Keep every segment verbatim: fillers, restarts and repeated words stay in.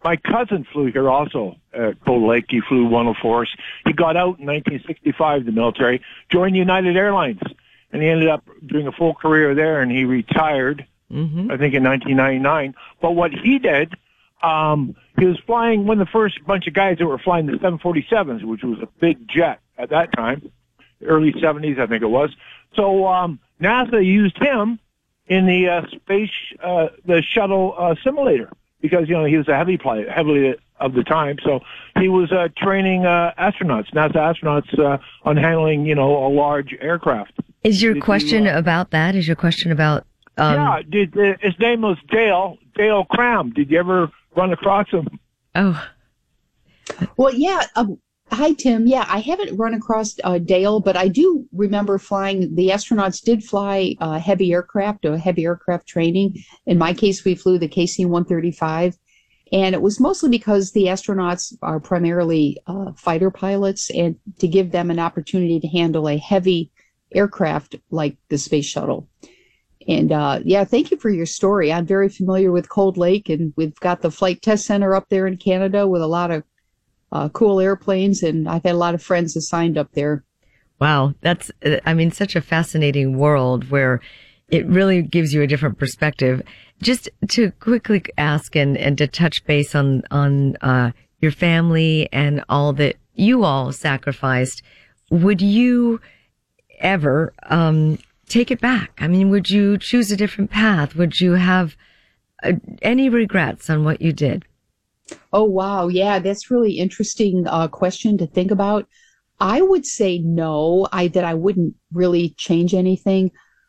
my cousin flew here also, uh, Cold Lake. He flew one oh fours. He got out in nineteen sixty-five, the military, joined United Airlines, and he ended up doing a full career there, and he retired, mm-hmm. I think, in nineteen ninety-nine. But what he did, um, he was flying one of the first bunch of guys that were flying the seven forty-sevens, which was a big jet at that time, early seventies, I think it was. So um, NASA used him in the uh, space, uh, the shuttle uh, simulator, because, you know, he was a heavy pilot, heavily of the time. So he was uh, training uh, astronauts, NASA astronauts, uh, on handling, you know, a large aircraft. Is your did question you, uh, about that? Is your question about... Um... Yeah, did, uh, his name was Dale, Dale Cram. Did you ever run across him? Oh. Well, yeah. Um, hi, Tim. Yeah, I haven't run across uh, Dale, but I do remember flying. The astronauts did fly uh, heavy aircraft, or heavy aircraft training. In my case, we flew the K C one thirty-five. And it was mostly because the astronauts are primarily uh, fighter pilots, and to give them an opportunity to handle a heavy aircraft like the space shuttle. And uh, yeah, thank you for your story. I'm very familiar with Cold Lake, and we've got the Flight Test Center up there in Canada with a lot of uh, cool airplanes, and I've had a lot of friends assigned up there. Wow, that's, I mean, such a fascinating world where it really gives you a different perspective. Just to quickly ask and, and to touch base on, on uh, your family and all that you all sacrificed, would you ever um, take it back? I mean, would you choose a different path? Would you have uh, any regrets on what you did? Oh, wow. Yeah, that's really interesting uh, question to think about. I would say no, I that I wouldn't really change anything.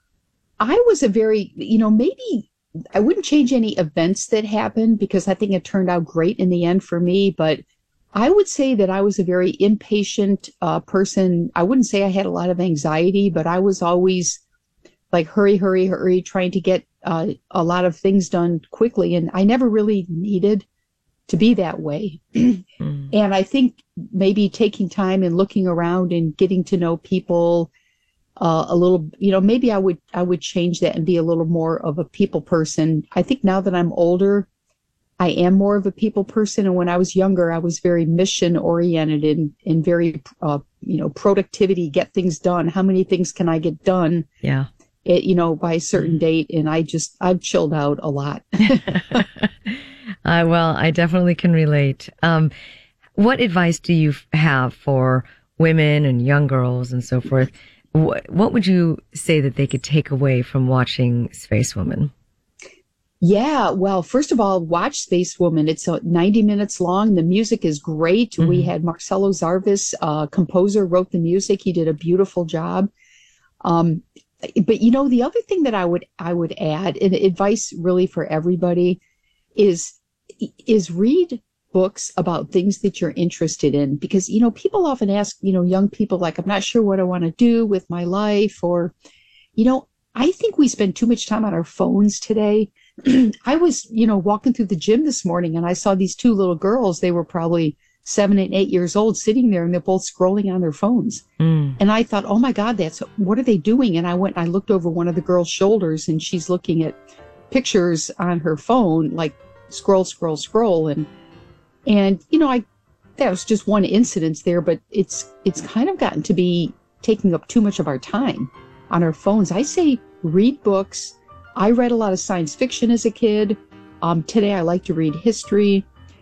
I was a very, you know, maybe I wouldn't change any events that happened, because I think it turned out great in the end for me. But I would say that I was a very impatient uh, person. I wouldn't say I had a lot of anxiety, but I was always like, hurry, hurry, hurry, trying to get uh, a lot of things done quickly. And I never really needed to be that way. mm. And I think maybe taking time and looking around and getting to know people uh, a little, you know, maybe I would, I would change that and be a little more of a people person. I think now that I'm older, I am more of a people person. And when I was younger, I was very mission oriented and, and very, uh, you know, productivity, get things done. How many things can I get done? Yeah. It, you know, by a certain date. And I just, I've chilled out a lot. Uh, well, I definitely can relate. Um, what advice do you have for women and young girls and so forth? What, what would you say that they could take away from watching Space Woman? Yeah, well, first of all, watch Space Woman. It's uh, ninety minutes long. The music is great. Mm-hmm. We had Marcelo Zarvis, uh, composer, wrote the music. He did a beautiful job. Um, but you know, the other thing that I would I would add, and advice really for everybody, is is read books about things that you're interested in. Because, you know, people often ask, you know, young people, like, I'm not sure what I want to do with my life. Or, you know, I think we spend too much time on our phones today. I was, you know, walking through the gym this morning, and I saw these two little girls. They were probably seven and eight years old, sitting there, and they're both scrolling on their phones. Mm. And I thought, oh my God, that's, what are they doing? And I went, and I looked over one of the girls' shoulders, and she's looking at pictures on her phone, like, scroll, scroll, scroll. And, and, you know, I, that was just one incident there, but it's, it's kind of gotten to be taking up too much of our time on our phones. I say read books. I read a lot of science fiction as a kid. Um, today I like to read history.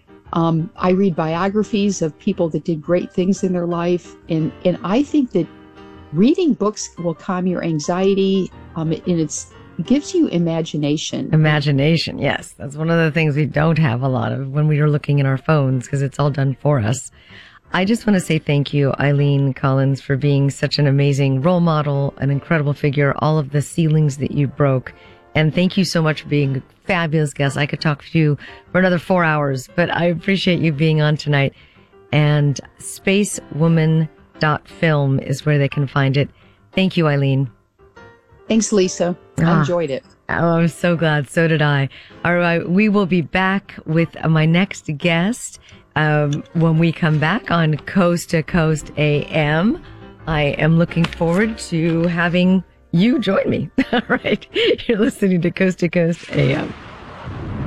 Um, I read biographies of people that did great things in their life. And, and I think that reading books will calm your anxiety. Um, and it's, It gives you imagination. Imagination, yes. That's one of the things we don't have a lot of when we are looking at our phones, because it's all done for us. I just want to say thank you, Eileen Collins, for being such an amazing role model, an incredible figure, all of the ceilings that you broke. And thank you so much for being a fabulous guest. I could talk to you for another four hours, but I appreciate you being on tonight. And spacewoman dot film is where they can find it. Thank you, Eileen. Thanks, Lisa. I ah. enjoyed it. Oh, I'm so glad. So did I. All right. We will be back with my next guest um, when we come back on Coast to Coast A M. I am looking forward to having you join me. All right. You're listening to Coast to Coast A M.